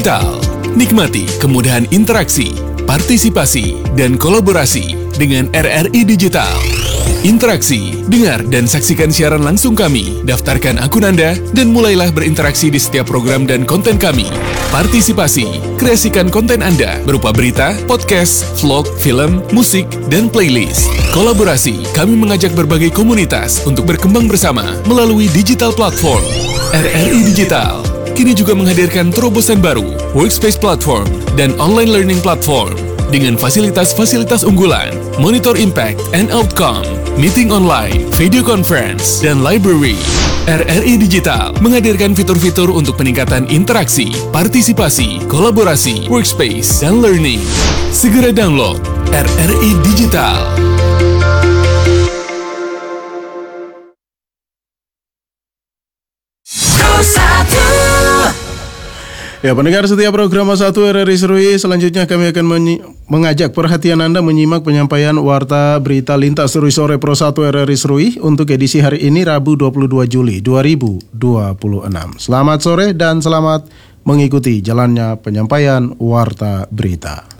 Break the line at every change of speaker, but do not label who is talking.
Digital. Nikmati kemudahan interaksi, partisipasi, dan kolaborasi dengan RRI Digital. Interaksi, dengar dan saksikan siaran langsung kami, daftarkan akun Anda, dan mulailah berinteraksi di setiap program dan konten kami. Partisipasi, kreasikan konten Anda berupa berita, podcast, vlog, film, musik, dan playlist. Kolaborasi, kami mengajak berbagai komunitas untuk berkembang bersama melalui digital platform. RRI Digital kini juga menghadirkan terobosan baru, workspace platform, dan online learning platform. Dengan fasilitas-fasilitas unggulan, monitor impact and outcome, meeting online, video conference, dan library. RRI Digital menghadirkan fitur-fitur untuk peningkatan interaksi, partisipasi, kolaborasi, workspace, dan learning. Segera download RRI Digital.
Ya, pendengar setiap program 1 RRI Serui, selanjutnya kami akan mengajak perhatian Anda menyimak penyampaian Warta Berita Lintas Serui Sore Pro 1 RRI Serui untuk edisi hari ini Rabu 22 Juli 2026. Selamat sore dan selamat mengikuti jalannya penyampaian Warta Berita.